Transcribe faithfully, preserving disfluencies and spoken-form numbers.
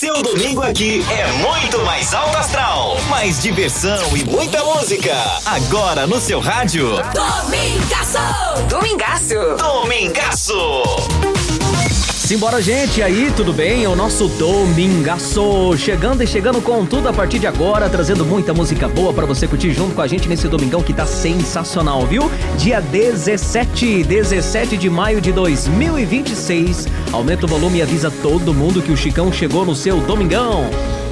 Seu domingo aqui é muito mais alto astral, mais diversão e muita música. Agora no seu rádio. Domingaço! Domingaço! Domingaço! Simbora, gente, e aí, tudo bem? É o nosso Domingaço, chegando e chegando com tudo a partir de agora, trazendo muita música boa pra você curtir junto com a gente nesse domingão que tá sensacional, viu? Dia dezessete, dezessete de maio de dois mil e vinte e seis. Aumenta o volume e avisa todo mundo que o Chicão chegou no seu domingão.